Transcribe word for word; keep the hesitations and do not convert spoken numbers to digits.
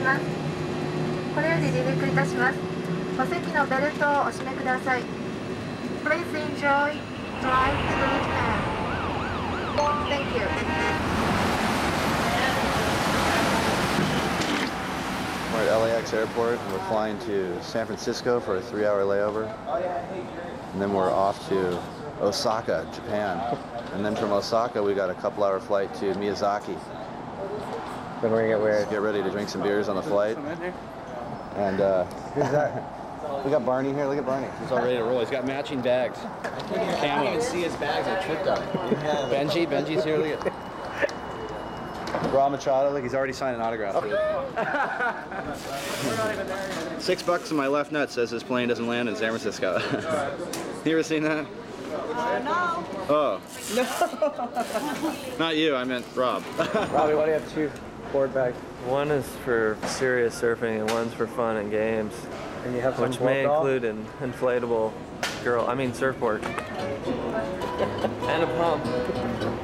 します。これより離陸いたします。お席のベルトをお締めください。Please enjoy drive through Japan. Thank you. We're at L A X Airport and we're flying to San Francisco for a three-hour layover. And then we're off to Osaka, Japan. And then from Osaka, we got a couple-hour flight to Miyazaki. Then we're gonna get weird. Get ready to drink some beers on the flight. And uh, Who's that? we got Barney here. Look at Barney. He's all ready to roll. He's got matching bags. I can't even see his bags. I tripped on it. Benji, Benji's here. Look at Rob Machado. Look, he's already signed an autograph. Six bucks in my left nut says this plane doesn't land in San Francisco. You ever seen that? Uh, no. Oh. No. Not you. I meant Rob. Robbie, why do you have two board bags? One is for serious surfing and one's for fun and games. And you have some which may doll? include an inflatable girl, I mean surfboard. And a pump.